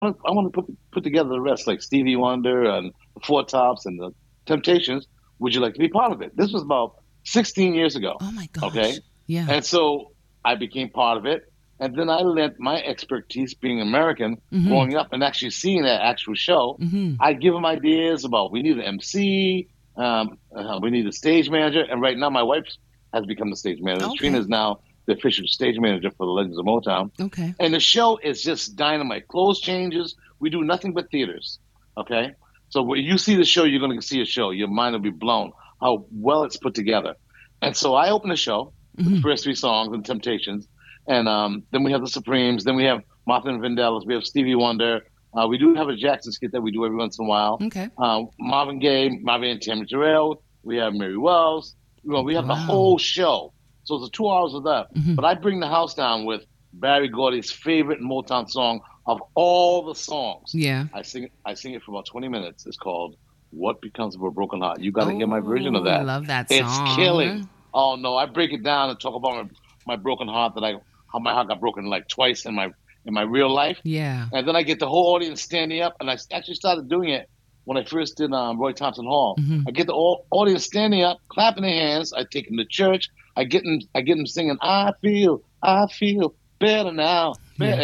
I want to put together the rest, like Stevie Wonder and the Four Tops and the Temptations. Would you like to be part of it? This was about 16 years ago. Oh my Okay, gosh. Yeah. and so I became part of it, and then I lent my expertise, being American, Mm-hmm. growing up, and actually seeing that actual show. Mm-hmm. I'd give them ideas about we need an MC, we need a stage manager, and right now my wife has become the stage manager. Trina Okay. is now the official stage manager for the Legends of Motown. Okay. And the show is just dynamite. Clothes changes. We do nothing but theaters. Okay. So when you see the show, you're going to see a show. Your mind will be blown how well it's put together. And so I open the show with the Mm-hmm. first three songs and Temptations. And then we have the Supremes. Then we have Martha and Vandellas. We have Stevie Wonder. We do have a Jackson skit that we do every once in a while. Okay. Marvin Gaye, Marvin and Tammy Terrell. We have Mary Wells. We have the Wow. whole show. So it's 2 hours of that. Mm-hmm. But I bring the house down with Barry Gordy's favorite Motown song of all the songs. Yeah. I sing it for about 20 minutes. It's called What Becomes of a Broken Heart. You got to hear my version of Oh, I that. love that It's killing. song. Oh no, I break it down and talk about my broken heart, how my heart got broken like twice in my real life. Yeah. And then I get the whole audience standing up, and I actually started doing it when I first did Roy Thompson Hall. Mm-hmm. I get the audience standing up, clapping their hands. I take them to church. I get them singing. I feel better now. Yeah.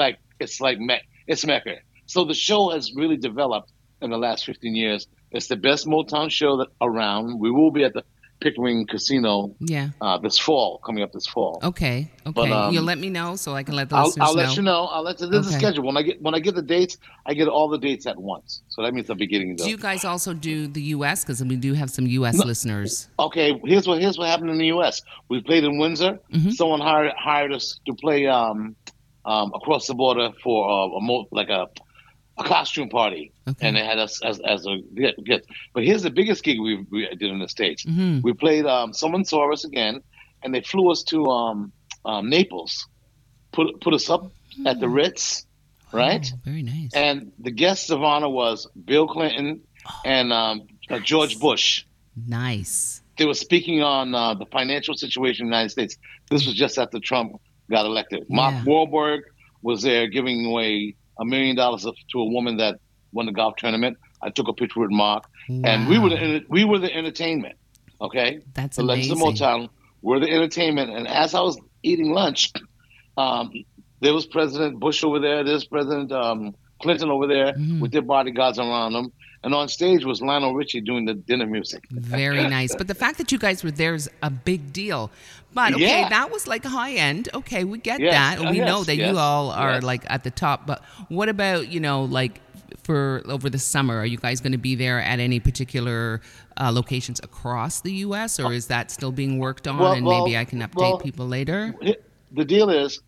It's Mecca. So the show has really developed in the last 15 years. It's the best Motown show that around. We will be at the Pickering Casino Yeah. coming up this fall. Okay. But Okay. You'll let me know so I can let the I'll listeners let know. you know. I'll let you. This is a Okay. schedule. When I get the dates, I get all the dates at once. So that means the beginning Do of. you guys also do the U.S.? Because we do have some U.S. No, listeners. okay, here's what happened in the U.S. We played in Windsor. Mm-hmm. Someone hired us to play across the border for like a costume party, and Okay. they had us as a gift. But here's the biggest gig we did in the States. Mm-hmm. We played. Someone saw us again, and they flew us to Naples. Put us up at the Ritz, right? Oh, very nice. And the guest of honor was Bill Clinton and George Nice. Bush. Nice. They were speaking on the financial situation in the United States. This was just after Trump got elected. Mark Yeah. Wahlberg was there giving away $1 million to a woman that won the golf tournament. I took a picture with Mark, and Wow. we were the entertainment. Okay, That's the Legends of amazing. Motown were the entertainment. And as I was eating lunch, um, there was President Bush over there. There's President Clinton over there Mm-hmm. with their bodyguards around them. And on stage was Lionel Richie doing the dinner music. Very nice. But the fact that you guys were there is a big deal. But okay, Yeah. that was like high end. Okay, we get Yes. that. We know Yes. that you Yes. all are Yes. like at the top. But what about, like for over the summer? Are you guys going to be there at any particular locations across the U.S., or is that still being worked on? Well, And maybe I well, can update well. people later. The deal is,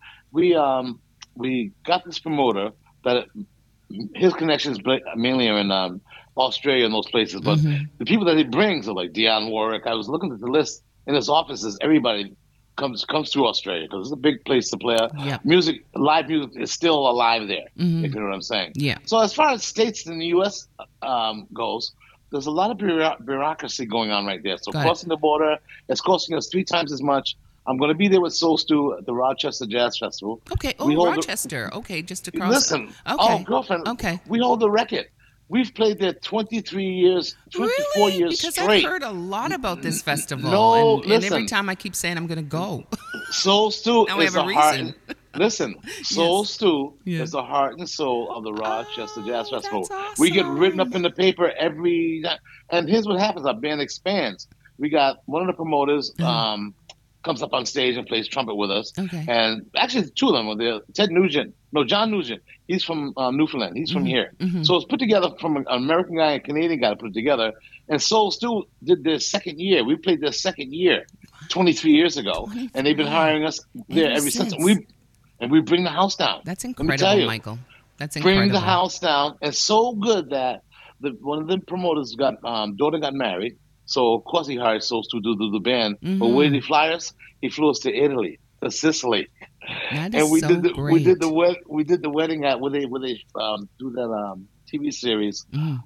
we got this promoter that his connections mainly are in Australia and those places, but Mm-hmm. the people that he brings are like Dionne Warwick. I was looking at the list in his offices. Everybody comes through Australia because it's a big place to play. Yep. Live music is still alive there. Mm-hmm. If you know what I'm saying. Yeah. So as far as states in the U.S. Goes, there's a lot of bureaucracy going on right there. So Got it. crossing the border, it's costing us 3 times as much. I'm going to be there with Soul Stew at the Rochester Jazz Festival. Okay. We Oh, hold the, Rochester. Okay, just across. listen, oh Okay. girlfriend, Okay. we hold the record. We've played there 23 years, 24 Really? years Because I've straight. heard a lot about this festival, No, and every listen, time I keep saying I'm going to go. Soul Stew Now we is have a the heart. reason. Listen, Soul Yes. Stew Yeah. is the heart and soul of the Rochester Jazz Oh, Festival. that's We get written up awesome. in the paper every, and here's what happens: our band expands. We got one of the promoters Uh-huh. comes up on stage and plays trumpet with us, Okay. and actually two of them were there. Ted Nugent, no, John Nugent. He's from Newfoundland. He's from Mm-hmm. here. Mm-hmm. So it's put together from an American guy and a Canadian guy to put it together. And Soul Stew did their second year. We played their second year 23 years ago, and they've been Wow. hiring us there Ever ever since. since. And we bring the house down. That's Let me tell incredible, you, Michael. That's bring the incredible. house down. It's so good that one of the promoters got daughter got married, so of course he hired Souls to do the band. But where did Mm-hmm. he fly us? He flew us to Italy, to Sicily, That is and we so did great. the wedding at where they do that TV series. Mm.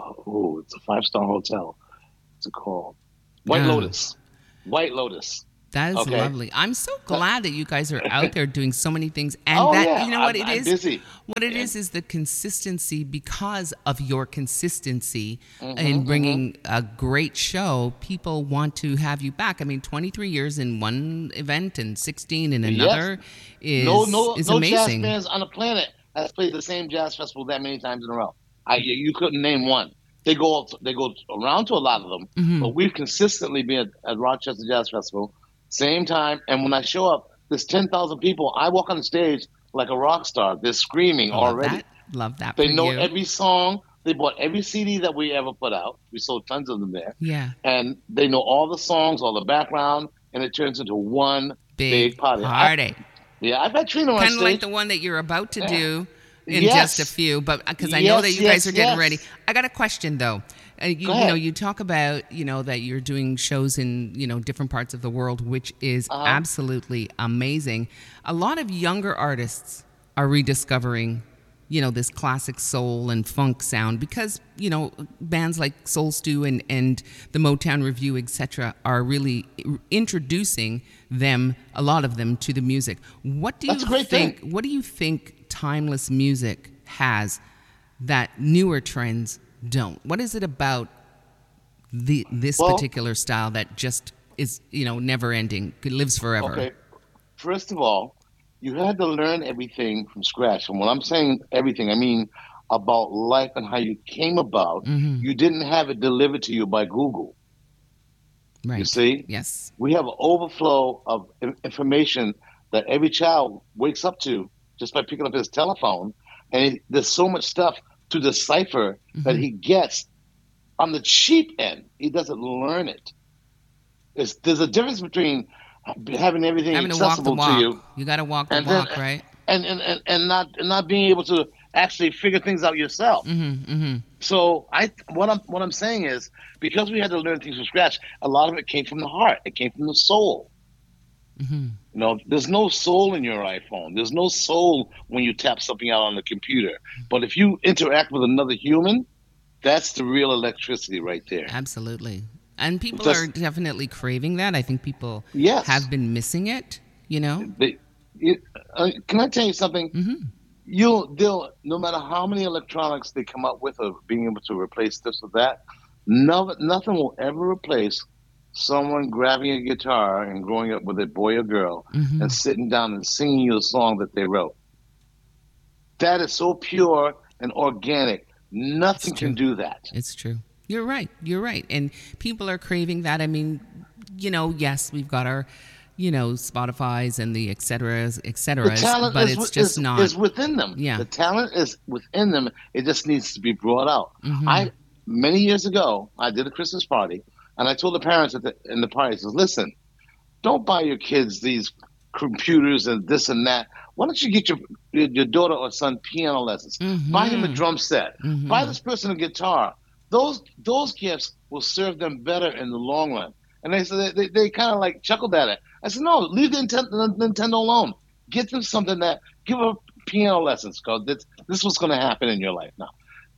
It's a 5-star hotel. What's it called? White Ah, Lotus. White Lotus. That is Okay. lovely. I'm so glad that you guys are out there doing so many things, and Oh that yeah, you know what it I'm is. busy. What it Yeah. is the consistency because of your consistency in Mm-hmm, mm-hmm. bringing a great show. People want to have you back. I mean, 23 years in one event and 16 in Yes. another No, is no jazz amazing. bands on the planet has played the same jazz festival that many times in a row. You couldn't name one. They go around to a lot of them, Hmm. but we've consistently been at Rochester Jazz Festival, same time. And when I show up, there's 10,000 people. I walk on the stage like a rock star. They're screaming I love that. already. Love that They for know you. every song. They bought every CD that we ever put out. We sold tons of them there, Yeah. and they know all the songs, all the background, and it turns into one big Big party. party. Yeah, I've had Trina on Kind of like stage. the one that you're about to Yeah. do in just a Yes, few, but because I know that yes, you guys yes, are getting ready. yes. I got a question though. Go You know, ahead. you talk about, that you're doing shows in, different parts of the world, which is Uh huh. absolutely amazing. A lot of younger artists are rediscovering, this classic soul and funk sound because, bands like Soul Stew and the Motown Review, etc., are really introducing them, a lot of them, to the music. That's a great thing. What do you think timeless music has that newer trends don't? What is it about this Well, particular style that just is, never ending, lives forever? okay. First of all, you had to learn everything from scratch. And when I'm saying everything, I mean about life and how you came about. Hmm. You didn't have it delivered to you by Google. You Right. see, Yes. we have an overflow of information that every child wakes up to just by picking up his telephone. And there's so much stuff to decipher that Hmm. he gets on the cheap end. He doesn't learn it. There's a difference between having everything Having to walk the accessible to walk. you You got to walk the and then walk, right? and not being able to actually figure things out yourself. Hmm. Hmm. So what I'm saying is because we had to learn things from scratch, a lot of it came from the heart. It came from the soul. Hmm. There's no soul in your iPhone. There's no soul when you tap something out on the computer. But if you interact with another human, that's the real electricity right there. Absolutely. And people are Just definitely craving that. I think people yes. have been missing it, you know? They, can I tell you something? Hmm. They'll no matter how many electronics they come up with of being able to replace this or that, nothing will ever replace someone grabbing a guitar and growing up with a boy or girl Hmm. and sitting down and singing you a song that they wrote. That is so pure and organic. It's Nothing can true. do that. It's true. You're right. You're right. And people are craving that. I mean, yes, we've got our, Spotify's and the et The ceteras, talent but it's just is not. within them. Yeah. The talent is within them. It just needs to be brought out. Hmm. I Many years ago, I did a Christmas party, and I told the parents in the party, I said, "Listen, don't buy your kids these computers and this and that. Why don't you get your daughter or son piano lessons? Buy him a Hmm. drum set. Buy Hmm. this person a guitar. Those gifts will serve them better in the long run." And they said they kind of like chuckled at it. I said, "No, leave the Nintendo alone. Get them something give her piano lessons because this is what's going to happen in your life now.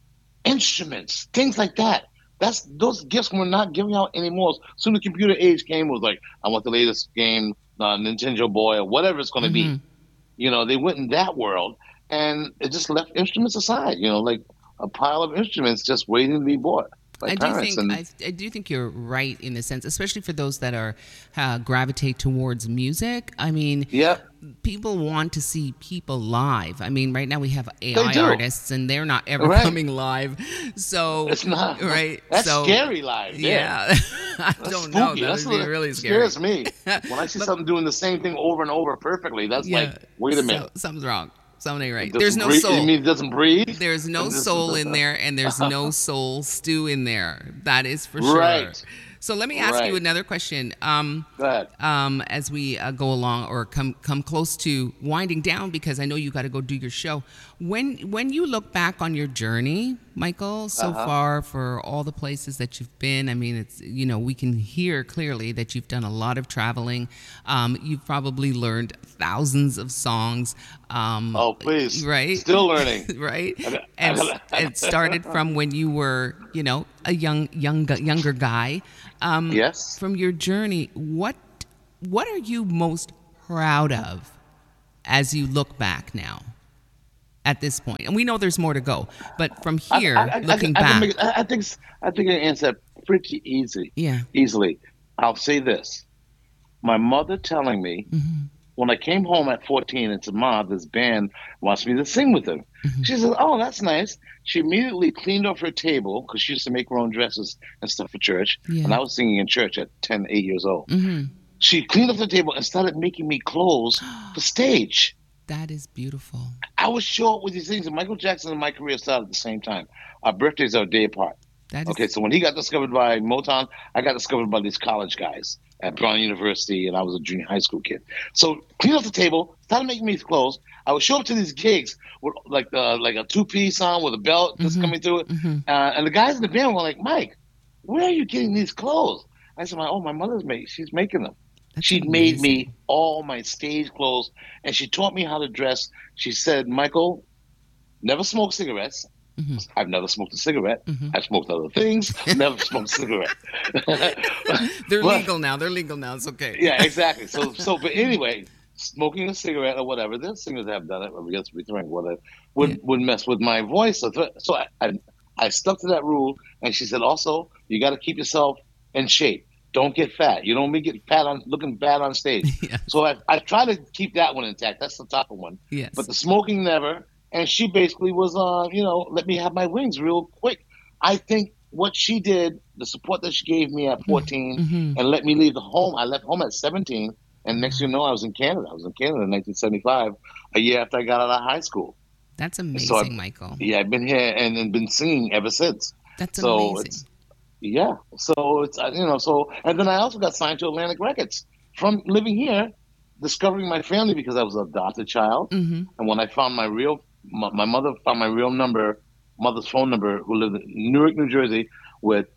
Instruments, things like that. Those gifts we're not giving out anymore. Soon the computer age came, was like, I want the latest game, Nintendo Boy or whatever it's going to Hmm. be. They went in that world, and it just left instruments aside. Like a pile of instruments just waiting to be bought by I do parents. think And I do think you're right in a sense, especially for those that are gravitate towards music. I mean, yeah, people want to see people live. I mean, right now we have they AI do. artists, and they're not ever Right. coming live. So, It's not right? That's So, scary live there. yeah, I That's don't know. spooky. That That's would be what really scary. scares me. When I see But something doing the same thing over and over perfectly, that's yeah, like, wait a minute. something's wrong. Something ain't right. It There's doesn't no breathe. You soul. mean it doesn't breathe? There's no And this- soul in there, and there's no soul stew in there. That is for sure. Right. So let me ask you Right. another question. Go ahead. As we go along or come close to winding down, because I know you got to go do your show. When you look back on your journey, Michael, so far for all the places that you've been, I mean, it's we can hear clearly that you've done a lot of traveling. You've probably learned thousands of songs. Oh, please. Right. Still learning. Right. I And gotta- it started from when you were, a younger guy. Yes. From your journey, what what are you most proud of as you look back now at this point? And we know there's more to go, but from here, looking back. I think I can answer that pretty Yeah. easily. I'll say this: my mother telling me when I came home at 14 and said, "Ma, this band wants me to sing with them." She said, "Oh, that's nice." She immediately cleaned off her table because she used to make her own dresses and stuff for church, and Yeah. I was singing in church at 10, 8 years old. She cleaned off the table and started making me clothes for stage. That is beautiful. I was short with these things, and Michael Jackson and my career started at the same time. Our birthdays are a day apart. That Okay, is, so when he got discovered by Motown, I got discovered by these college guys at Brown University, and I was a junior high school kid. So clean off the table, started making me clothes. I would show up to these gigs with like a 2-piece on with a belt just coming through it, and the guys in the band were like, "Mike, where are you getting these clothes?" I said, "Oh, my mother's she's making them." that's She made me amazing. all my stage clothes, and she taught me how to dress. She said, "Michael, never smoke cigarettes." I've never smoked a cigarette. I've smoked other things. Never smoked a cigarette. They're But- legal now. They're legal now. It's okay. yeah, exactly. But anyway, smoking a cigarette or whatever, there's singers that have done it. I guess we drink whatever would mess with my voice. So I stuck to that rule, and she said also you got to keep yourself in shape. Don't get fat. You don't get fat on looking bad on stage. Yes. So I try to keep that one intact. That's the top one. Yes. But the smoking never. And she basically was, let me have my wings real quick. I think what she did, the support that she gave me at 14, and let me leave the home. I left home at 17, and next thing you know, I was in Canada. I was in Canada in 1975, a year after I got out of high school. That's amazing, So Michael. Yeah, I've been here and been singing ever since. That's So amazing. So it's and then I also got signed to Atlantic Records from living here, discovering my family because I was an adopted child. And when I found my mother found my real mother's phone number, who lived in Newark, New Jersey, with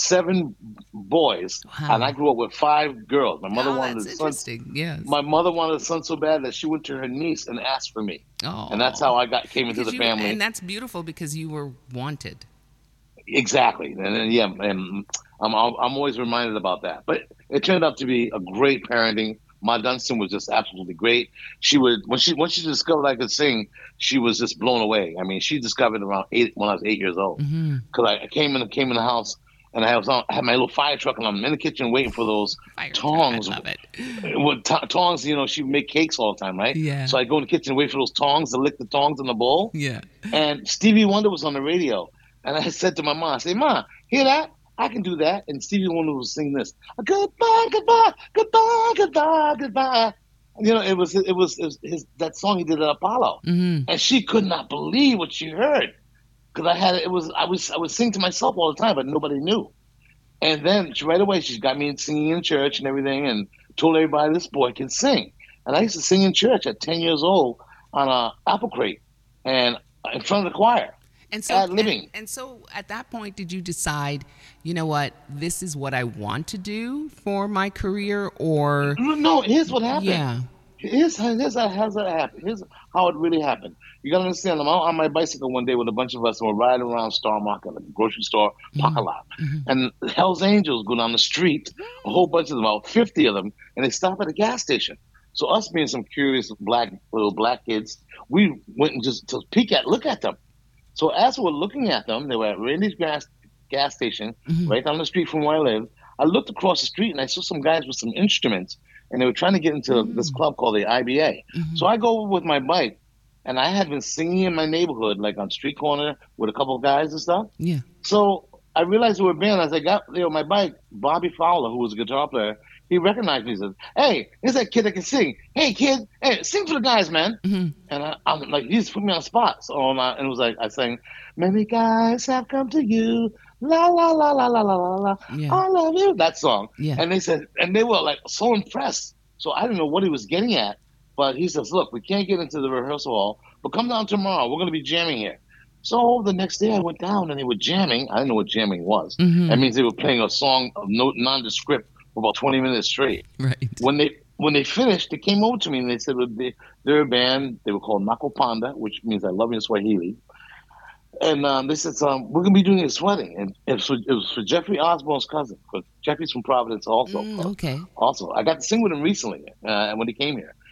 7 boys, Wow. and I grew up with 5 girls. My mother wanted That's a son. interesting. Yes. My mother wanted a son so bad that she went to her niece and asked for me, Oh. and that's how I came into Because the family. And that's beautiful because you were wanted. Exactly, and I'm always reminded about that. But it turned out to be a great parenting. Ma Dunstan was just absolutely great. She would when she discovered I could sing, she was just blown away. I mean, she discovered around 8 when I was 8 years old because I came in the house and I had my little fire truck and I'm in the kitchen waiting for those Fire truck, tongs. I love it. With tongs, she would make cakes all the time, right? Yeah. So I go in the kitchen and wait for those tongs to lick the tongs in the bowl. Yeah. And Stevie Wonder was on the radio. And I said to my mom, I said, "Ma, hear that? I can do that." And Stevie Wonder was singing this, "Goodbye, goodbye, goodbye, goodbye, goodbye." It was his that song he did at Apollo. And she could not believe what she heard. Because I would sing to myself all the time, but nobody knew. And then right away she got me singing in church and everything and told everybody this boy can sing. And I used to sing in church at 10 years old on a apple crate and in front of the choir. And so, ad-libbing. and so at that point, did you decide, you know what, this is what I want to do for my career, or? No, here's what happened. Yeah. Here's how it happened. Here's how it really happened. You gotta understand, I'm out on my bicycle one day with a bunch of us and we're riding around Star Market, like a grocery store parking lot. And Hell's Angels go down the street, a whole bunch of them, about 50 of them, and they stop at a gas station. So us being some curious little black kids, we went and just to look at them. So as we were looking at them, they were at Randy's gas station, right down the street from where I lived. I looked across the street and I saw some guys with some instruments, and they were trying to get into this club called the IBA. So I go over with my bike, and I had been singing in my neighborhood, like on street corner with a couple of guys and stuff. Yeah. So I realized they were a band. As I got my bike, Bobby Fowler, who was a guitar player, he recognized me. He said, "Hey, here's that kid that can sing. Hey, kid, hey, sing for the guys, man." And I'm like, he just put me on the spot. So and it was like I sang, "Many guys have come to you, la la la la la la la la. Yeah. I love you." That song. Yeah. And they were like so impressed. So I didn't know what he was getting at, but he says, "Look, we can't get into the rehearsal hall, but come down tomorrow. We're going to be jamming here." So the next day I went down and they were jamming. I didn't know what jamming was. That means they were playing a song of nondescript for about 20 minutes straight. Right. When they finished, they came over to me and they said they're a band. They were called Nakopanda, which means I love you in Swahili. And they said, we're going to be doing this wedding. And it was for Jeffrey Osborne's cousin. Because Jeffrey's from Providence also. Okay. Also, I got to sing with him recently when he came here.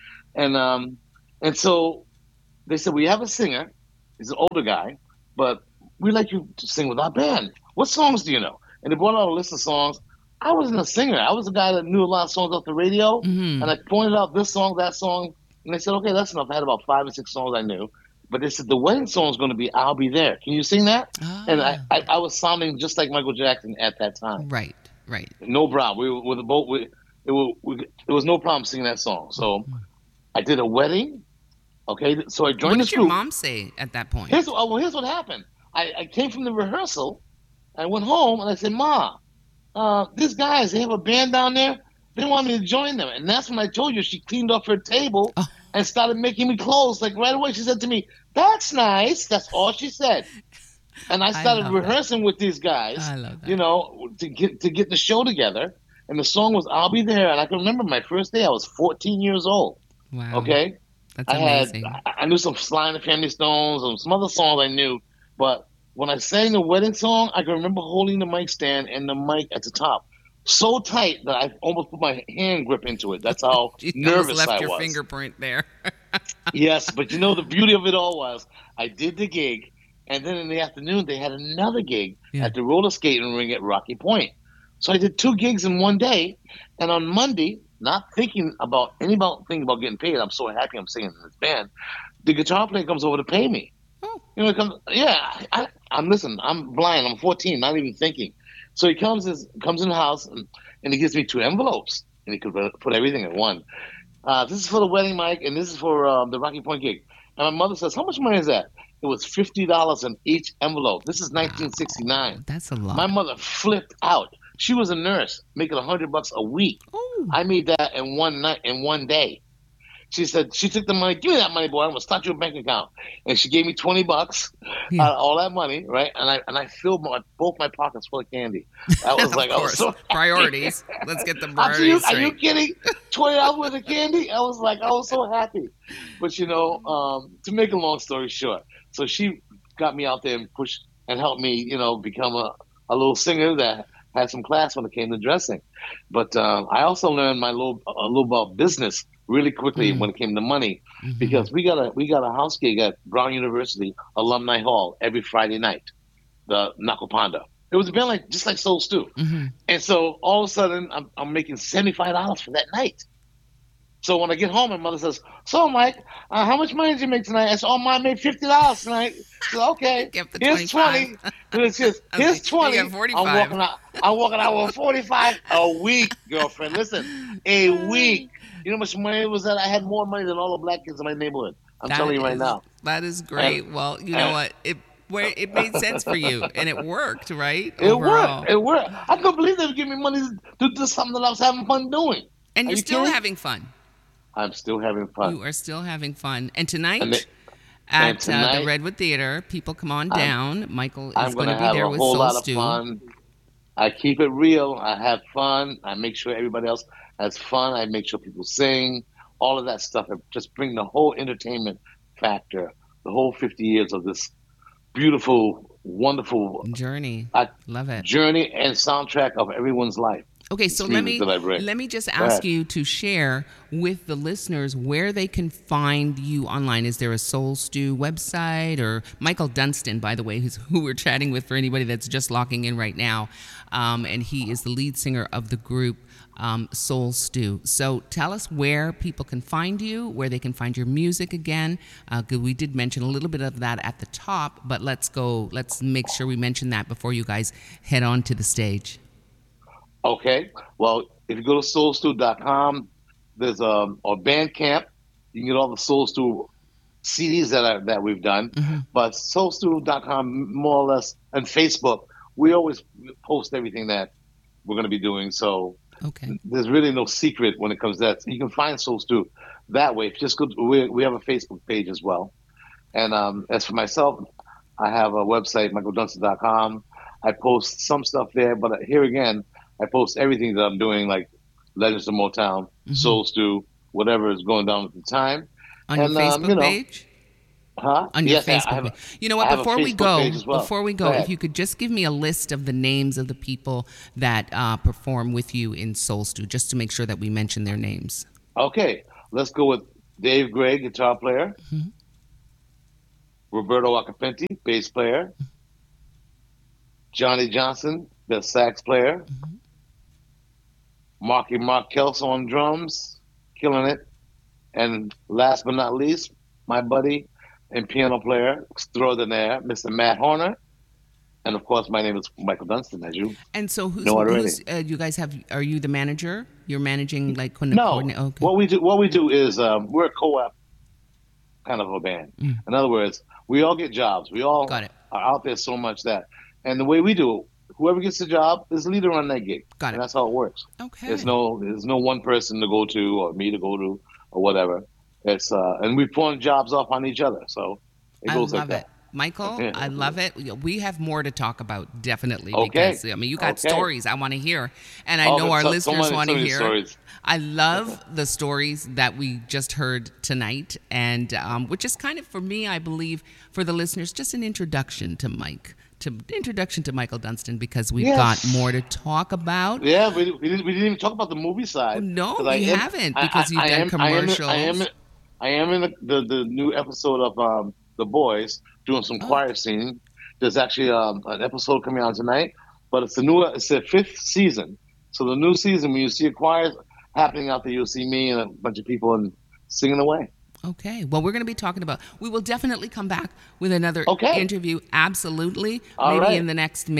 And so they said, we have a singer. He's an older guy, but we'd like you to sing with our band. What songs do you know? And they brought out a list of songs. I wasn't a singer. I was a guy that knew a lot of songs off the radio. Mm-hmm. And I pointed out this song, that song. And they said, okay, that's enough. I had about 5 or 6 songs I knew. But they said, the wedding song is going to be I'll Be There. Can you sing that? And I was sounding just like Michael Jackson at that time. Right. No problem. We were with the boat. It was no problem singing that song. So I did a wedding. Okay, so I joined this group. What did your mom say at that point? Here's what happened. I came from the rehearsal. I went home and I said, Ma, these guys, they have a band down there. They want me to join them. And that's when I told you she cleaned off her table and started making me clothes. Like right away, she said to me, that's nice. That's all she said. And I started rehearsing with these guys, I love that. you know, to get the show together. And the song was I'll Be There. And I can remember my first day, I was 14 years old. Wow. Okay? That's amazing. I knew some Sly and the Family Stones and some other songs I knew. But when I sang the wedding song, I can remember holding the mic stand and the mic at the top so tight that I almost put my hand grip into it. That's how nervous I was. Left your fingerprint there. Yes, but you know, the beauty of it all was I did the gig, and then in the afternoon they had another gig at the roller skating ring at Rocky Point. So I did 2 gigs in one day, and on Monday, not thinking about getting paid, I'm so happy I'm singing in this band, the guitar player comes over to pay me. Oh. You know, I'm blind, I'm 14, not even thinking. So he comes in the house and he gives me 2 envelopes, and he could put everything in one. This is for the wedding, Mike, and this is for the Rocky Point gig. And my mother says, how much money is that? It was $50 in each envelope. This is 1969. That's a lot. My mother flipped out. She was a nurse, making $100 a week. Ooh. I made that in one day. She said, she took the money, give me that money, boy, I'm gonna start your bank account. And she gave me $20, all that money, right? And I filled both my pockets full of candy. I was like, I was so happy. Priorities. Let's get the priorities straight. Are you kidding? $20 worth of candy? I was so happy. But to make a long story short, so she got me out there and pushed and helped me, become a little singer that had some class when it came to dressing. But I also learned a little about business really quickly when it came to money, because we got a house gig at Brown University Alumni Hall every Friday night, the Nakoponda. It was a band just like Soul Stew. And so all of a sudden I'm making $75 for that night. So when I get home, my mother says, so Mike, how much money did you make tonight? I said, Mom made $50 tonight. She said, okay, here's 20. Here's 20. I'm walking out with 45 a week, girlfriend. Listen, a week. You know how much money it was that? I had more money than all the black kids in my neighborhood. I'm telling you right now. That is great. Well, you know what? It made sense for you, and it worked, right? It worked. I couldn't believe they would give me money to do something that I was having fun doing. And you're still having fun. I'm still having fun. You are still having fun. And tonight at the Redwood Theater, people come on down. Michael is going to be there with Soul Stew. Fun. I keep it real. I have fun. I make sure everybody else has fun. I make sure people sing. All of that stuff. I just bring the whole entertainment factor, the whole 50 years of this beautiful, wonderful journey. Love it. Journey and soundtrack of everyone's life. Okay, so let me just ask you to share with the listeners where they can find you online. Is there a Soul Stew website? Or Michael Dunstan, by the way, who we're chatting with for anybody that's just locking in right now, and he is the lead singer of the group Soul Stew. So tell us where people can find you, where they can find your music again. We did mention a little bit of that at the top, but let's make sure we mention that before you guys head on to the stage. Okay. Well, if you go to soulstew.com, there's or Bandcamp, you can get all the Soul Stew CDs that we've done. But soulstew.com, more or less, and Facebook, we always post everything that we're going to be doing. So there's really no secret when it comes to that. You can find Soul Stew that way. Just go. We have a Facebook page as well. And as for myself, I have a website, michaeldunstan.com. I post some stuff there, but here again, I post everything that I'm doing, like Legends of Motown, Soul Stew, whatever is going down at the time. On your Facebook page? Huh? On your Yes, Facebook page. You know I what? have a Facebook page as well. Before we Go go, ahead. if you could just give me a list of the names of the people that perform with you in Soul Stew, just to make sure that we mention their names. Okay, let's go with Dave Gray, guitar player. Mm-hmm. Roberto Acapenti, bass player. Johnny Johnson, the sax player. Mm-hmm. Mark Kelso on drums, killing it. And last but not least, my buddy and piano player extraordinaire, Mr. Matt Horner. And of course, my name is Michael Dunstan, as you And so, know already. you guys have? Are you the manager? You're managing like when No, okay. what we do is we're a co-op kind of a band. In other words, we all get jobs. We all Got it. are out there so much that, and the way we do it, whoever gets the job is the leader on that gig. Got it. And that's how it works. Okay. There's no one person to go to or me to go to or whatever. It's and we pawn jobs off on each other. So it I goes love like it. that. Michael, Yeah. I love it. We have more to talk about, definitely. Okay. Because, I mean, you got Okay. stories I want to hear. And I Oh, know our there's so listeners many- want so to many hear. stories. I love the stories that we just heard tonight. And which is kind of, for me, I believe, for the listeners, just an introduction to Michael Dunstan, because we've got more to talk about. Yeah, we didn't even talk about the movie side. No, 'Cause we haven't, because you've done commercials. I am in the new episode of The Boys, doing some choir singing. There's actually an episode coming out tonight, but it's the fifth season. So the new season, when you see a choir happening out there, you'll see me and a bunch of people and singing away. Okay. Well, we're going to be talking about. We will definitely come back with another Okay. interview. Absolutely. All maybe right. in the next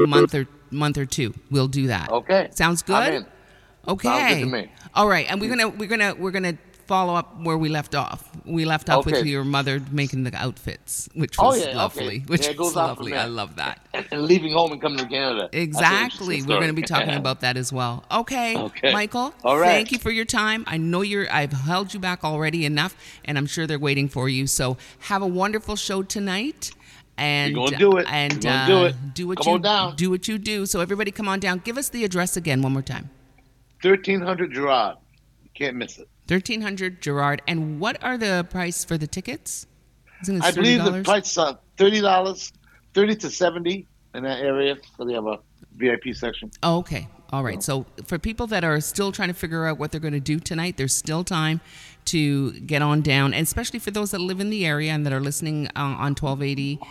month or two, we'll do that. Okay. Sounds good. I'm in. Okay. Sounds good to me. All right. And we're gonna follow up where we left off. We left off with Okay. your mother making the outfits, which was lovely. Okay. Which Yeah, it was goes on from lovely. there. I love that. And leaving home and coming to Canada. That's an Exactly. interesting We're going to be story. talking about that as well. Okay. Okay. Michael, All right. thank you for your time. I know I've held you back already enough, and I'm sure they're waiting for you. So have a wonderful show tonight. And We're gonna do it. And We're gonna do it. do what Come on down. do what you do. So everybody come on down. Give us the address again one more time. 1300 Gerard. You can't miss it. 1300 Gerard. And what are the price for the tickets? Isn't it I believe the $30? price is $30, $30 to $70 in that area. So they have a VIP section. Oh, okay. All right. So for people that are still trying to figure out what they're going to do tonight, there's still time to get on down, and especially for those that live in the area and that are listening on 1280,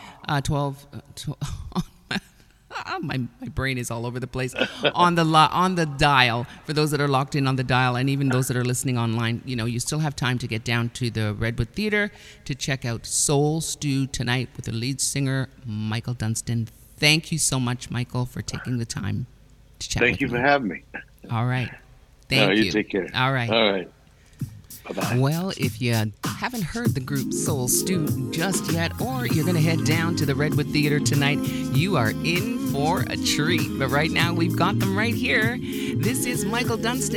my brain is all over the place on the dial. For those that are locked in on the dial, and even those that are listening online, you still have time to get down to the Redwood Theater to check out Soul Stew tonight with the lead singer Michael Dunstan. Thank you so much, Michael, for taking the time to chat. Thank you for having me. All right. Thank you. You take care. All right. All right. Bye-bye. Well, if you haven't heard the group Soul Stew just yet, or you're going to head down to the Redwood Theater tonight, you are in for a treat. But right now, we've got them right here. This is Michael Dunstan.